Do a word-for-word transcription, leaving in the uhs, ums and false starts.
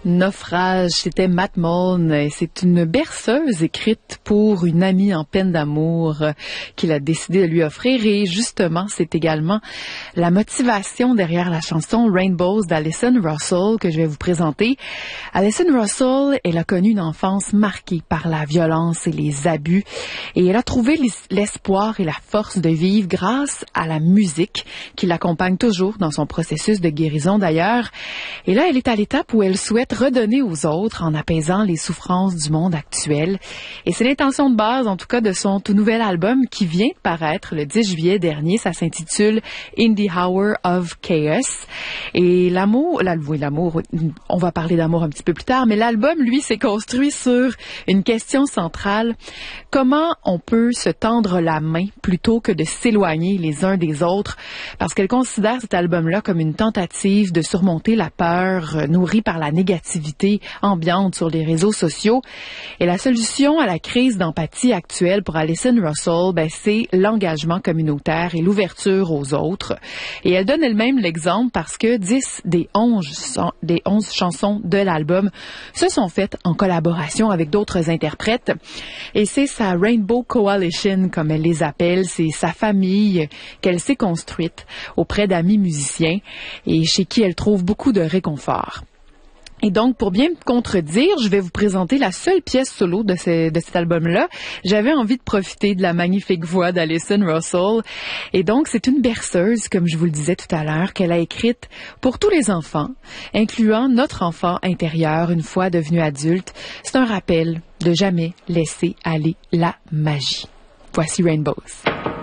Naufrage, c'était Matt Mullen et c'est une berceuse écrite pour une amie en peine d'amour euh, qu'il a décidé de lui offrir et justement c'est également la motivation derrière la chanson Rainbows d'Alison Russell que je vais vous présenter. Alison Russell, elle a connu une enfance marquée par la violence et les abus et elle a trouvé l'espoir et la force de vivre grâce à la musique qui l'accompagne toujours dans son processus de guérison d'ailleurs. Et là, elle est à l'étape où elle souhaite redonner aux autres en apaisant les souffrances du monde actuel. Et c'est l'intention de base, en tout cas, de son tout nouvel album qui vient de paraître le dix juillet dernier. Ça s'intitule In the Hour of Chaos. Et l'amour, là, oui, l'amour, on va parler d'amour un petit peu plus tard, mais l'album, lui, s'est construit sur une question centrale. Comment on peut se tendre la main plutôt que de s'éloigner les uns des autres? Parce qu'elle considère cet album-là comme une tentative de surmonter la peur nourrie par la négativité ambiante sur les réseaux sociaux. Et la solution à la crise d'empathie actuelle pour Alison Russell, ben, c'est l'engagement communautaire et l'ouverture aux autres. Et elle donne elle-même l'exemple parce que dix des onze, des onze chansons de l'album se sont faites en collaboration avec d'autres interprètes. Et c'est sa Rainbow Coalition, comme elle les appelle, c'est sa famille qu'elle s'est construite auprès d'amis musiciens et chez qui elle trouve beaucoup de réconfort. Et donc, pour bien me contredire, je vais vous présenter la seule pièce solo de, ce, de cet album-là. J'avais envie de profiter de la magnifique voix d'Alison Russell. Et donc, c'est une berceuse, comme je vous le disais tout à l'heure, qu'elle a écrite pour tous les enfants, incluant notre enfant intérieur une fois devenu adulte. C'est un rappel de jamais laisser aller la magie. Voici Rainbows.